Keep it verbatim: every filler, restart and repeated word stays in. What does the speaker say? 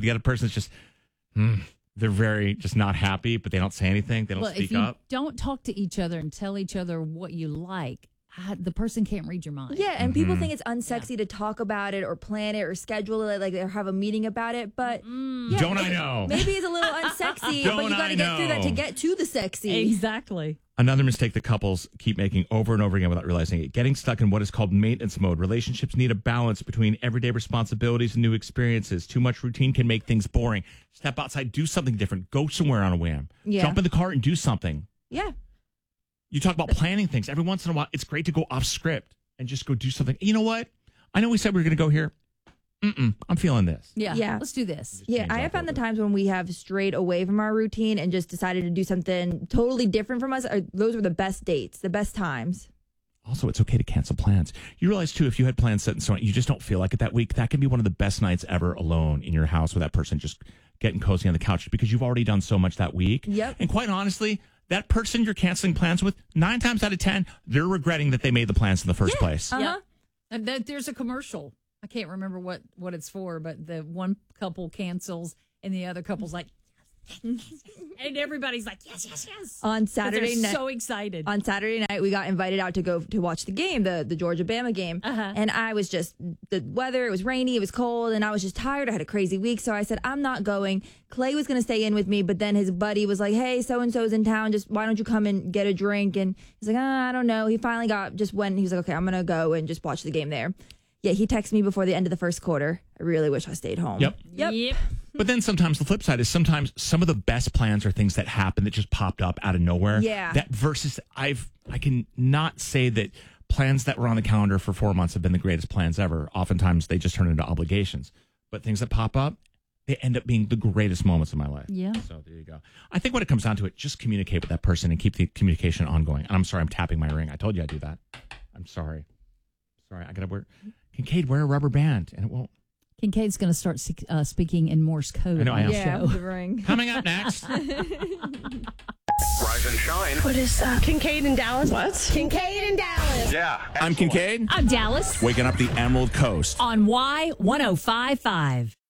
the other person's just, hmm, they're very just not happy, but they don't say anything. They don't well, speak if you up. don't talk to each other and tell each other what you like, I, the person can't read your mind. Yeah, and Mm-hmm. people think it's unsexy yeah. to talk about it or plan it or schedule it, like or have a meeting about it. But mm. yeah, don't I know? Maybe it's a little unsexy, Don't but you got to get through that to get to the sexy. Exactly. Another mistake that couples keep making over and over again without realizing it, getting stuck in what is called maintenance mode. Relationships need a balance between everyday responsibilities and new experiences. Too much routine can make things boring. Step outside, do something different. Go somewhere on a whim. Yeah. Jump in the car and do something. Yeah. You talk about planning things. Every once in a while, it's great to go off script and just go do something. You know what? I know we said we were going to go here. Mm-mm, I'm feeling this. Yeah, yeah. Let's do this. Yeah, I have found the times when we have strayed away from our routine and just decided to do something totally different from us. Or those were the best dates, the best times. Also, it's okay to cancel plans. You realize, too, if you had plans set in stone, you just don't feel like it that week, that can be one of the best nights ever alone in your house with that person just getting cozy on the couch because you've already done so much that week. Yep. And quite honestly, that person you're canceling plans with, nine times out of ten, they're regretting that they made the plans in the first yeah. place. Uh-huh. Yeah. And th- there's a commercial. I can't remember what, what it's for, but the one couple cancels and the other couple's like, and everybody's like, yes, yes, yes. On Saturday night, night, so excited. On Saturday night, we got invited out to go to watch the game, the the Georgia Bama game, uh-huh. and I was just the weather. It was rainy, it was cold, and I was just tired. I had a crazy week, so I said I'm not going. Clay was going to stay in with me, but then his buddy was like, "Hey, so and so's in town. Just why don't you come and get a drink?" And he's like, oh, "I don't know." He finally got just went. He was like, "Okay, I'm going to go and just watch the game there." Yeah, he texted me before the end of the first quarter. I really wish I stayed home. Yep. Yep. Yep. But then sometimes the flip side is sometimes some of the best plans are things that happen that just popped up out of nowhere. Yeah. That versus I've I can not say that plans that were on the calendar for four months have been the greatest plans ever. Oftentimes they just turn into obligations. But things that pop up, they end up being the greatest moments of my life. Yeah. So there you go. I think when it comes down to it, just communicate with that person and keep the communication ongoing. And I'm sorry, I'm tapping my ring. I told you I'd do that. I'm sorry. Sorry, I gotta wear Kincaid, wear a rubber band, and it won't. Kincaid's going to start uh, speaking in Morse code. I know, I on the Yeah, show. the ring. Coming up next. Rise and shine. What is that? Kincaid in Dallas? What? Kincaid in Dallas. Yeah. I'm Kincaid. I'm Dallas Waking up the Emerald Coast. on Y one oh five point five.